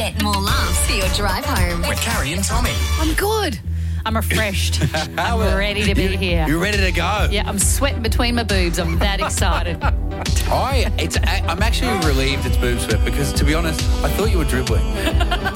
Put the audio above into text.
Get more laughs for your drive home. With Carrie and Tommy. I'm good. I'm refreshed. I'm ready to be here. You're ready to go. Yeah, I'm sweating between my boobs. I'm that excited. I'm actually relieved it's boob sweat because, to be honest, I thought you were dribbling.